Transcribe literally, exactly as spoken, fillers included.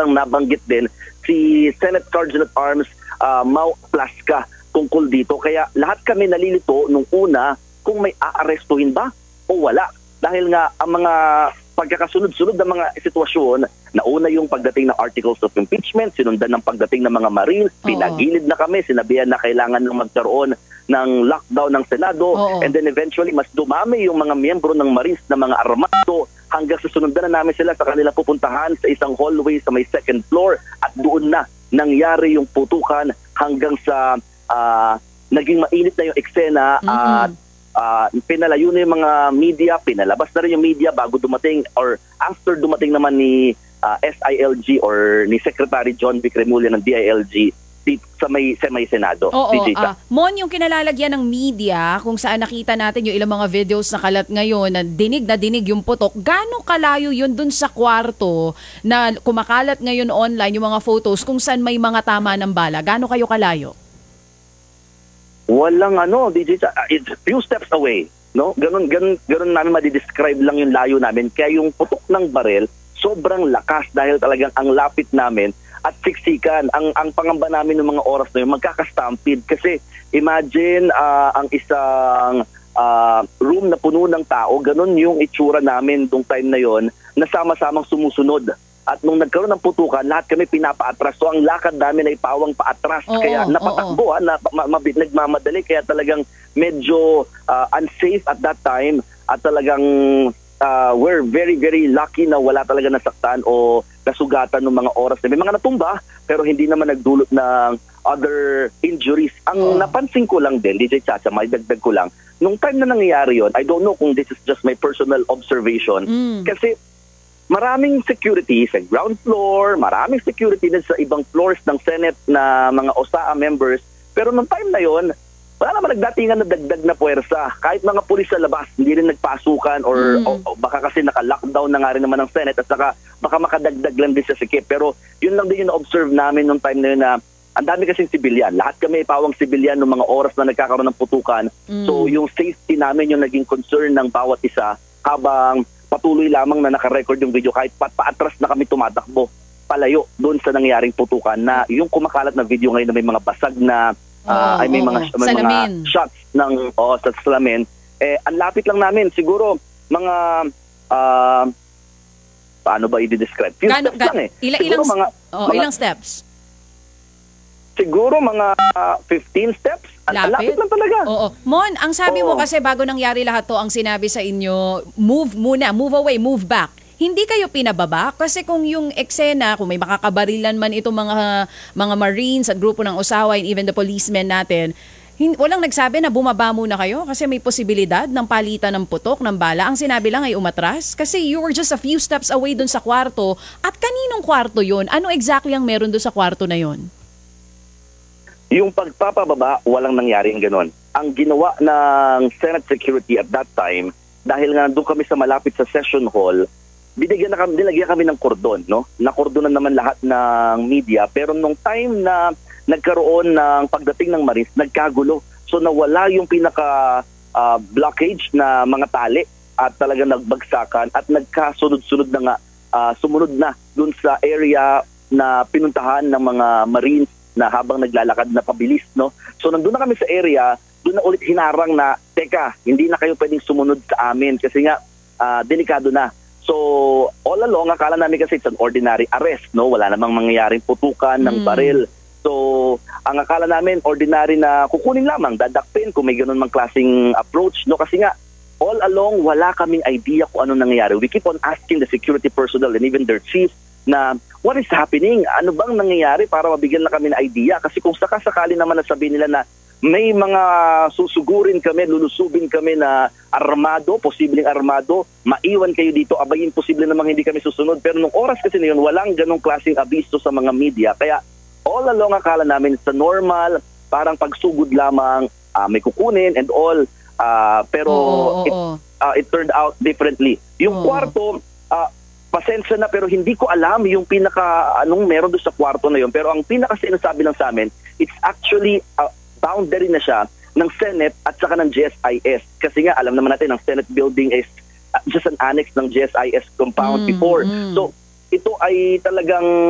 lang nabanggit din si Senate Sergeant at Arms uh, Mau Plasca tungkol dito. Kaya lahat kami nalilito nung una kung may aarestuhin ba o wala. Dahil nga ang mga pagkakasunod-sunod ng mga sitwasyon, nauna yung pagdating ng articles of impeachment, sinundan ng pagdating ng mga Marines, pinagilid na kami, sinabihan na kailangan ng magkaroon ng lockdown ng Senado, Oo. and then eventually mas dumami yung mga miyembro ng Marines na mga armado hanggang sa sunundan na namin sila sa kanila pupuntahan sa isang hallway sa may second floor at doon na nangyari yung putukan hanggang sa uh, naging mainit na yung eksena mm-hmm. at Uh, pinalayo na yung mga media, pinalabas na rin yung media bago dumating or after dumating naman ni uh, S I L G or ni Secretary John Vic Remulla ng D I L G sa may, sa may Senado. Oo, uh, Mon, yung kinalalagyan ng media kung saan nakita natin yung ilang mga videos na kalat ngayon na dinig na dinig yung putok, gano'ng kalayo yun dun sa kwarto na kumakalat ngayon online yung mga photos kung saan may mga tama ng bala? Gano'n kayo kalayo? Walang ano, D J, it's few steps away, no? Ganun, ganun, ganun namin madi-describe lang yung layo namin. Kaya yung putok ng barel, sobrang lakas dahil talagang ang lapit namin at siksikan. Ang, ang pangamba namin ng mga oras na yun, magkakastampid. Kasi imagine uh, ang isang uh, room na puno ng tao, ganun yung itsura namin nung time na yon na sama-samang sumusunod. At nung nagkaroon ng putukan, lahat kami pinapaatras. So ang lakad namin ay pawang paatras. Oo, kaya napatakbo, oo. na, ma, ma, nagmamadali. Kaya talagang medyo uh, unsafe at that time. At talagang uh, we're very, very lucky na wala talaga nasaktan o nasugatan ng mga oras. May mga natumba, pero hindi naman nagdulot ng other injuries. Ang oh. napansin ko lang din, D J Chacha, may dagdag ko lang, nung time na nangyayari yon, I don't know kung this is just my personal observation, mm. kasi maraming security sa ground floor, maraming security din sa ibang floors ng Senate na mga O S A A members. Pero nung time na yon, wala naman nagdatingan na dagdag na puwersa. Kahit mga pulis sa labas, hindi rin nagpasukan or, mm. o, o baka kasi naka-lockdown na nga rin naman ng Senate at saka baka makadagdag lang din sa sikip. Pero yun lang din yung na-observe namin nung time na yun na ang dami kasing sibilyan. Lahat kami pawang sibilyan nung mga oras na nagkakaroon ng putukan. Mm. So yung safety namin yung naging concern ng bawat isa habang patuloy lamang na naka-record yung video kahit pa paatras na kami tumatakbo palayo doon sa nangyaring putukan na yung kumakalat na video ngayon na may mga basag na uh, oh, ay may oh, mga, may mga shots ng oh, sa salamin. Eh, ang lapit lang namin. Siguro mga uh, paano ba i-describe? Few Gano, steps ga, lang eh. Ila, siguro ilang, mga, oh, mga, ilang steps? Siguro mga uh, fifteen steps. Lapit? Lapit lang talaga. Oo. Mon, ang sabi Oo. mo kasi bago nangyari lahat to, ang sinabi sa inyo, move muna, move away, move back. Hindi kayo pinababa? Kasi kung yung eksena, kung may makakabarilan man itong mga mga Marines at grupo ng Osawa and even the policemen natin, hin- walang nagsabi na bumaba muna kayo kasi may posibilidad ng palitan ng putok, ng bala. Ang sinabi lang ay umatras kasi you were just a few steps away dun sa kwarto. At kaninong kwarto yun? Ano exactly ang meron dun sa kwarto na yun? Yung pagpapababa, walang nangyaring ganon. Ang ginawa ng Senate Security at that time, dahil nga doon kami sa malapit sa session hall, binigyan na kami, nilagyan kami ng kordon, no? Nakordonan naman lahat ng media, pero nung time na nagkaroon ng pagdating ng Marines, nagkagulo. So nawala yung pinaka uh, blockage na mga tali at talaga nagbagsakan at nagkasunod-sunod na nga, uh, sumunod na doon sa area na pinuntahan ng mga Marines na habang naglalakad na pabilis, no? So nandun na kami sa area, doon na ulit hinarang na, teka, hindi na kayo pwedeng sumunod sa amin kasi nga uh, delikado na. So all along, akala namin kasi it's an ordinary arrest, no? Wala namang mangyayaring putukan ng mm. baril. So ang akala namin, ordinary na kukunin lamang, dadakpin kung may ganun mang klaseng approach, no? Kasi nga, all along, wala kaming idea kung ano nangyayari. We keep on asking the security personnel and even their chiefs na what is happening? Ano bang nangyayari para mabigyan na kami ng idea? Kasi kung sakasakali naman nasabihin nila na may mga susugurin kami, lulusubin kami na armado, posibleng armado, maiwan kayo dito, abayin, posible namang hindi kami susunod. Pero nung oras kasi na yun, walang ganong klaseng abiso sa mga media. Kaya all along akala namin sa normal, parang pagsugod lamang, uh, may kukunin and all. Uh, pero oh, oh, it, oh. Uh, it turned out differently. Yung oh. kwarto, uh, pasensya na pero hindi ko alam yung pinaka anong meron doon sa kwarto na yun. Pero ang pinaka sinasabi lang sa amin, it's actually a boundary na siya ng Senate at saka ng G S I S. Kasi nga alam naman natin ang Senate building is uh, just an annex ng G S I S compound mm, before. Mm. So ito ay talagang